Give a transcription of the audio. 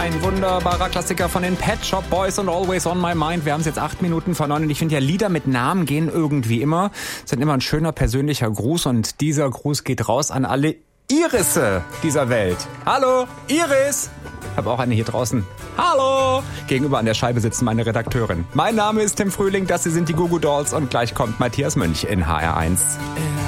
Ein wunderbarer Klassiker von den Pet Shop Boys und Always on My Mind. Wir haben es jetzt 8 Minuten vor 9 und ich finde ja, Lieder mit Namen gehen irgendwie immer. Sind immer ein schöner persönlicher Gruß und dieser Gruß geht raus an alle Irisse dieser Welt. Hallo, Iris! Ich habe auch eine hier draußen. Hallo! Gegenüber an der Scheibe sitzen meine Redakteurin. Mein Name ist Tim Frühling, das hier sind die Goo Goo Dolls und gleich kommt Matthias Mönch in HR1.